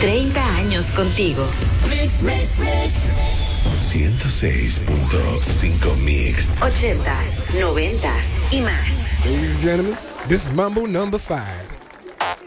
30 años contigo. Mix, mix, mix. 106.5 Mix. 80s, 90s y más. Ladies and gentlemen, this is Mambo number 5.